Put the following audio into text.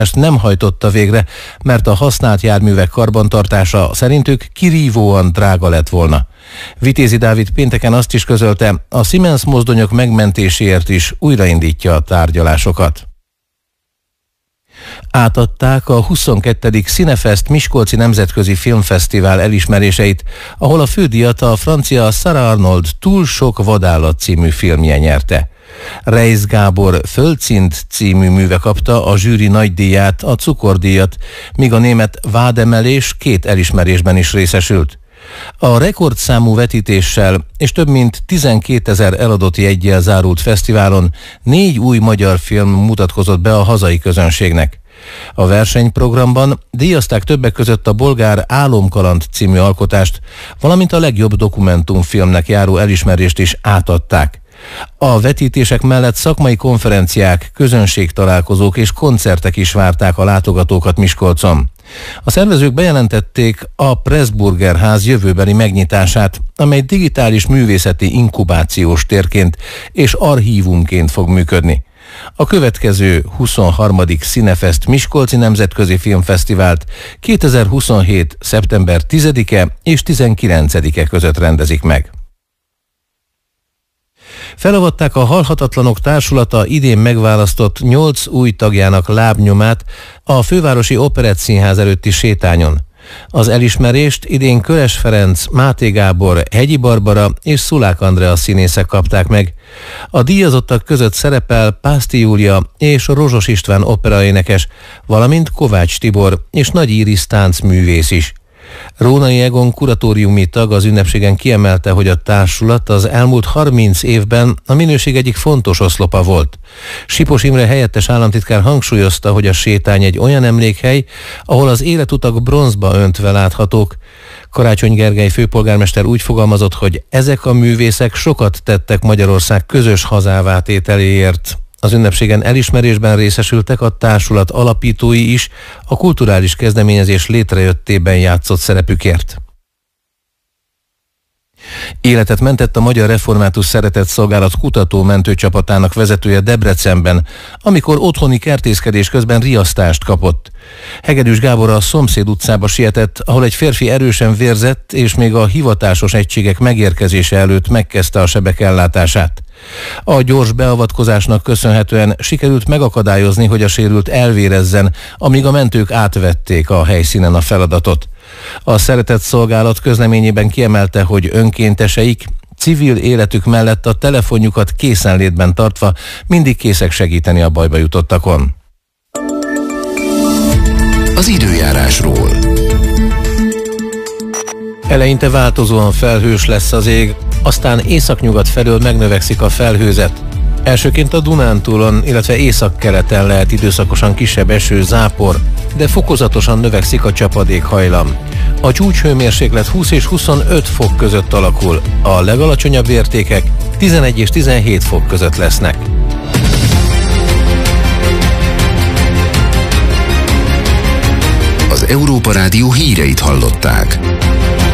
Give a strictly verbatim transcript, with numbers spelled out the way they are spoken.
nem hajtotta végre, mert a használt járművek karbantartása szerintük kirívóan drága lett volna. Vitézi Dávid pénteken azt is közölte, a Siemens mozdonyok megmentéséért is újraindítja a tárgyalásokat. Átadták a huszonkettedik Cinefest Miskolci Nemzetközi Filmfesztivál elismeréseit, ahol a fődíjat a francia Sarah Arnold Túl sok vadállat című filmje nyerte. Reisz Gábor Földszint című műve kapta a zsűri nagydíját, a cukordíjat, míg a német Vádemelés két elismerésben is részesült. A rekordszámú vetítéssel és több mint tizenkétezer eladott jeggyel zárult fesztiválon négy új magyar film mutatkozott be a hazai közönségnek. A versenyprogramban díjazták többek között a bolgár Álomkaland című alkotást, valamint a legjobb dokumentumfilmnek járó elismerést is átadták. A vetítések mellett szakmai konferenciák, közönségtalálkozók és koncertek is várták a látogatókat Miskolcon. A szervezők bejelentették a Pressburger ház jövőbeli megnyitását, amely digitális művészeti inkubációs térként és archívumként fog működni. A következő huszonharmadik Cinefest Miskolci Nemzetközi Filmfesztivált kétezer-huszonhét. szeptember tizedike és tizenkilencedike között rendezik meg. Felavatták a Halhatatlanok Társulata idén megválasztott nyolc új tagjának lábnyomát a Fővárosi Operettszínház előtti sétányon. Az elismerést idén Köles Ferenc, Máté Gábor, Hegyi Barbara és Szulák Andrea színészek kapták meg. A díjazottak között szerepel Pászti Júlia és Rozsos István operaénekes, valamint Kovács Tibor és Nagy Íris táncművész is. Rónai Egon kuratóriumi tag az ünnepségen kiemelte, hogy a társulat az elmúlt harminc évben a minőség egyik fontos oszlopa volt. Sipos Imre helyettes államtitkár hangsúlyozta, hogy a sétány egy olyan emlékhely, ahol az életutak bronzba öntve láthatók. Karácsony Gergely főpolgármester úgy fogalmazott, hogy ezek a művészek sokat tettek Magyarország közös hazává tételéért. Az ünnepségen elismerésben részesültek a társulat alapítói is a kulturális kezdeményezés létrejöttében játszott szerepükért. Életet mentett a Magyar Református Szeretett Szolgálat kutató-mentő csapatának vezetője Debrecenben, amikor otthoni kertészkedés közben riasztást kapott. Hegedűs Gábor a szomszéd utcába sietett, ahol egy férfi erősen vérzett, és még a hivatásos egységek megérkezése előtt megkezdte a sebek ellátását. A gyors beavatkozásnak köszönhetően sikerült megakadályozni, hogy a sérült elvérezzen, amíg a mentők átvették a helyszínen a feladatot. A Szeretett Szolgálat közleményében kiemelte, hogy önkénteseik civil életük mellett a telefonjukat készenlétben tartva mindig készek segíteni a bajba jutottakon. Az időjárásról. Eleinte változóan felhős lesz az ég, aztán északnyugat felől megnövekszik a felhőzet. Elsőként a Dunántúlon, illetve északkeleten lehet időszakosan kisebb eső, zápor, de fokozatosan növekszik a csapadékhajlam. A csúcshőmérséklet húsz és huszonöt fok között alakul, a legalacsonyabb értékek tizenegy és tizenhét fok között lesznek. Az Európa Rádió híreit hallották.